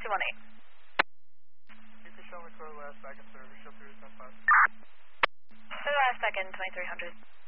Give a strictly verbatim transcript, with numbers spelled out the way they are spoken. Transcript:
two one eight. You can show me clear last second service, show three seven five. Clear last second, twenty-three hundred.